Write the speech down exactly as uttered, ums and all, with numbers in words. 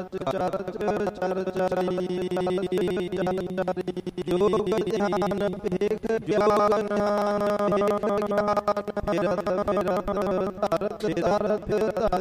church ਚਰਚਰੀ ਜੋਗ ਧਿਆਨ ਭੇਖ ਜਵਾਨ ਭੇਖ ਗਿਆਨ ਫਿਰਤ ਫਿਰਤ ਧਰਤ ਧਰਤ